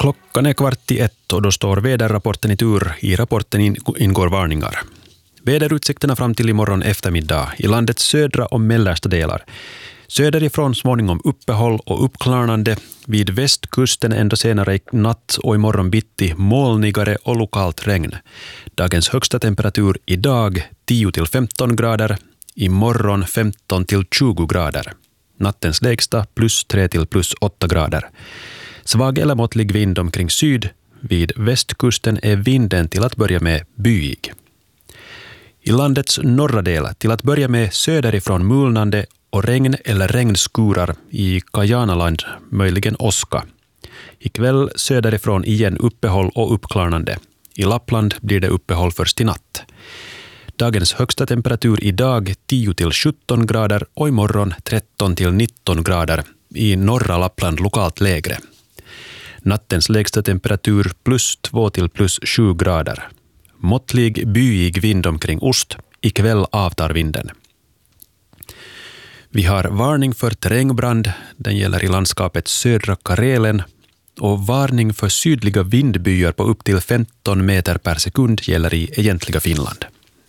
Klockan är 12:15 och då står väderrapporten i tur. I rapporten ingår varningar. Väderutsikterna fram till imorgon eftermiddag i landets södra och mellersta delar. Söderifrån småningom uppehåll och uppklarnande. Vid västkusten ändå senare i natt och imorgon bitti molnigare och lokalt regn. Dagens högsta temperatur idag 10-15 grader. Imorgon 15-20 grader. Nattens lägsta +3 till +8 grader. Svag eller måttlig vind omkring syd. Vid västkusten är vinden till att börja med byig. I landets norra del till att börja med söderifrån mulnande och regn eller regnskurar i Kajanaland, möjligen åska. Ikväll söderifrån igen uppehåll och uppklarnande. I Lappland blir det uppehåll först i natt. Dagens högsta temperatur idag 10-17 grader och imorgon 13-19 grader. I norra Lappland lokalt lägre. Nattens lägsta temperatur +2 till +7 grader. Måttlig byig vind omkring ost. Ikväll avtar vinden. Vi har varning för terrängbrand. Den gäller i landskapet södra Karelen. Och varning för sydliga vindbyar på upp till 15 meter per sekund gäller i egentliga Finland.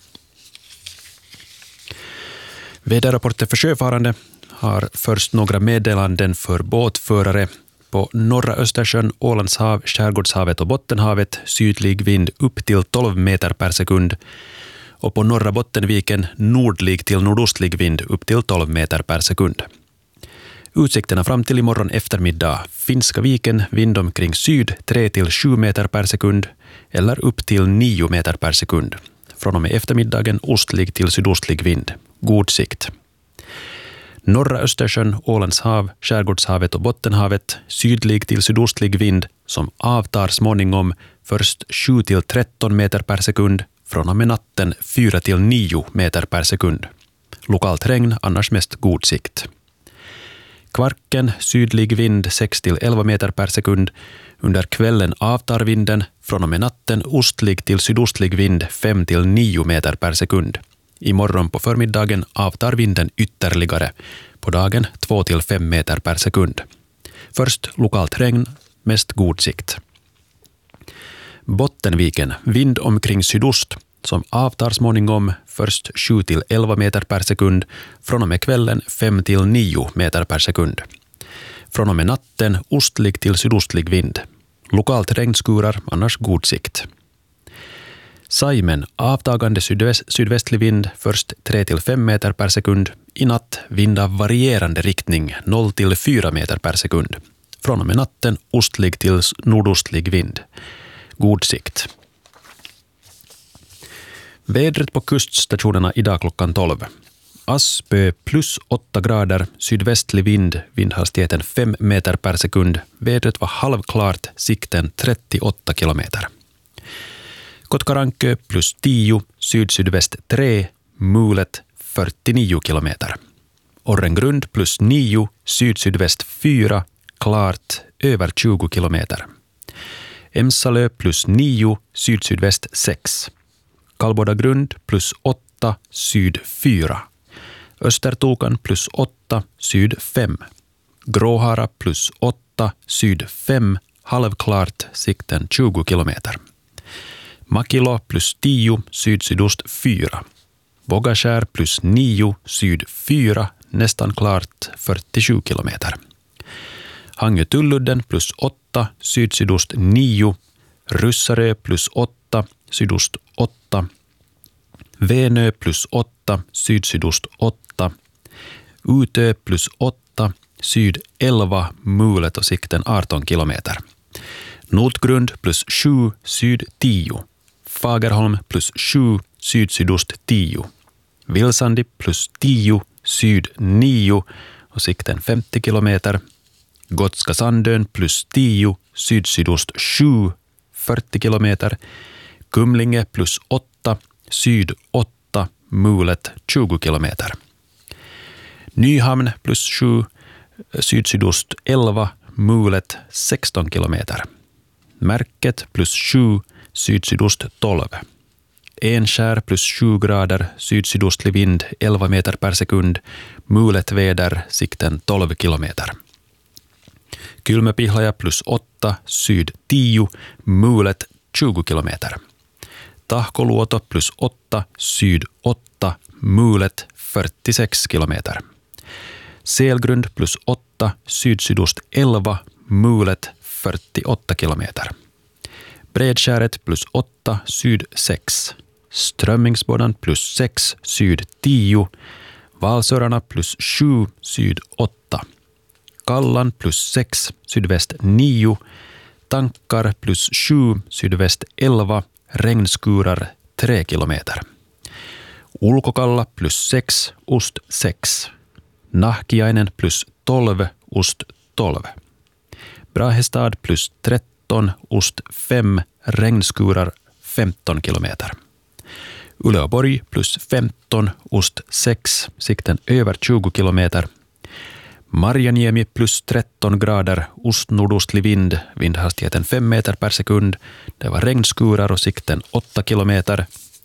Väderrapporter för sjöfarande har först några meddelanden för båtförare. På norra Östersjön, Ålandshav, Skärgårdshavet och Bottenhavet sydlig vind upp till 12 meter per sekund. Och på norra Bottenviken nordlig till nordostlig vind upp till 12 meter per sekund. Utsikterna fram till imorgon eftermiddag. Finska viken vind omkring syd 3-7 meter per sekund eller upp till 9 meter per sekund. Från och med eftermiddagen ostlig till sydostlig vind. God sikt. Norra Östersjön, Ålandshav, Skärgårdshavet och Bottenhavet sydlig till sydostlig vind som avtar småningom först 7-13 meter per sekund. Från och med natten 4-9 meter per sekund. Lokalt regn, annars mest god sikt. Kvarken sydlig vind 6-11 meter per sekund. Under kvällen avtar vinden. Från och med natten ostlig till sydostlig vind 5-9 meter per sekund. Imorgon på förmiddagen avtar vinden ytterligare. På dagen 2-5 meter per sekund. Först lokalt regn, mest god sikt. Bottenviken, vind omkring sydost som avtar småningom först 7-11 meter per sekund. Från och med kvällen 5-9 meter per sekund. Från och med natten ostlig till sydostlig vind. Lokalt regnskurar, annars god sikt. Saimen, avtagande sydvästlig vind först 3-5 meter per sekund. I natt vind av varierande riktning 0-4 meter per sekund. Från och med natten ostlig till nordostlig vind. God sikt. Vädret på kuststationerna idag klockan 12. Aspö +8 grader, sydvästlig vind, vindhastigheten 5 meter per sekund. Vädret var halvklart, sikten 38 kilometer. Kotkarankö +10, syd-sydväst 3, mulet 49 kilometer. Orrengrund +9, syd-sydväst 4, klart över 20 kilometer. Emsalö +9, syd-sydväst 6. Kalbodagrund +8, syd 4. Östertokan +8, syd 5. Gråhara +8, syd 5, halvklart, sikten 20 kilometer. Makilo +10, syd-sydost 4. Vågaskär +9, syd 4, nästan klart 47 kilometer. Hangö-Tulludden +8, syd-sydost 9. Ryssarö +8, sydost 8. Venö +8, syd-sydost 8. Utö +8, syd 11, mulet och sikten 18 kilometer. Notgrund +7, syd 10. Fagerholm +7, syd-sydost 10. Vilsandi +10, syd 9 och sikten 50 kilometer. Gotska Sandön +10, syd-sydost 7, 40 kilometer. Kumlinge +8, syd 8, mulet 20 kilometer. Nyhamn +7, syd-sydost 11, mulet 16 kilometer. Märket +7, syd-sydost 12. Enskär +7 grader, syd-sydostlig vind 11 meter per sekund, mulet väder, sikten 12 kilometer. Kylmäpihlaja +8, syd 10, mulet 20 kilometer. Tahkoluoto +8, syd 8, mulet 46 kilometer. Selgrund +8, syd-sydost 11, mulet 48 kilometer. Bredskäret +8, syd 6. Strömmingsbodan +6, syd 10. Valsörarna +7, syd 8. Kallan +6, sydväst 9. Tankar +7, sydväst 11. Regnskurar 3 kilometer. Ulkokalla +6, ost 6. Nahkiainen +12, ost 12. Brahestad +13, ost 5, regnskurar 15 kilometer. Uleåborg +15, ost 6, sikten över 20 kilometer. Marjaniemi +13 grader, ost-nordostlig vind, vindhastigheten 5 meter per sekund. Det var regnskurar och sikten 8 kilometer.